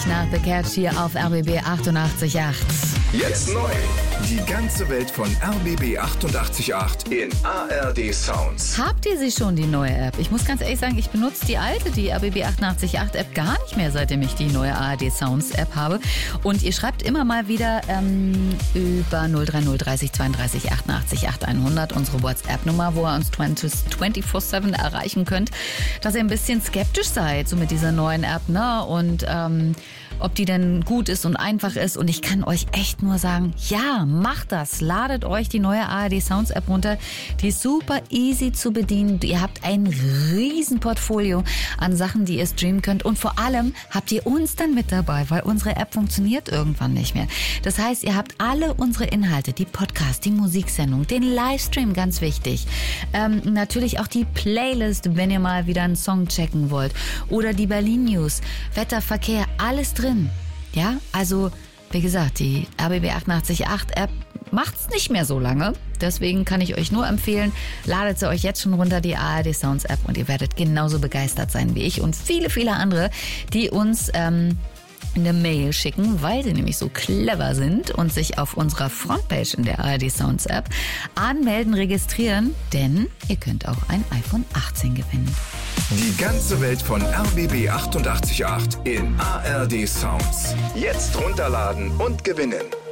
nach The Catch hier auf RBB 88.8. Jetzt neu. Die ganze Welt von RBB 88.8 in ARD Sounds. Habt ihr sie schon, die neue App? Ich muss ganz ehrlich sagen, ich benutze die alte, die RBB 88.8 App gar nicht mehr, seitdem ich die neue ARD Sounds App habe. Und ihr schreibt immer mal wieder über 030 30 32 88 8100, unsere WhatsApp-Nummer, wo ihr uns 24/7 erreichen könnt, dass ihr ein bisschen skeptisch seid, so mit dieser neuen App, ne? Und ob die denn gut ist und einfach ist. Und ich kann euch echt nur sagen, ja, macht das. Ladet euch die neue ARD Sounds App runter. Die ist super easy zu bedienen. Ihr habt ein riesen Portfolio an Sachen, die ihr streamen könnt. Und vor allem habt ihr uns dann mit dabei, weil unsere App funktioniert irgendwann nicht mehr. Das heißt, ihr habt alle unsere Inhalte, die Podcasts, die Musiksendung, den Livestream, ganz wichtig. Natürlich auch die Playlist, wenn ihr mal wieder einen Song checken wollt. Oder die Berlin News, Wetter, Verkehr, alles drin. Ja, also wie gesagt, die RBB 88.8 App macht's nicht mehr so lange. Deswegen kann ich euch nur empfehlen, ladet sie euch jetzt schon runter, die ARD Sounds App, und ihr werdet genauso begeistert sein wie ich und viele, viele andere, die uns eine Mail schicken, weil sie nämlich so clever sind und sich auf unserer Frontpage in der ARD Sounds App anmelden, registrieren, denn ihr könnt auch ein iPhone 18 gewinnen. Die ganze Welt von RBB 88.8 in ARD Sounds. Jetzt runterladen und gewinnen.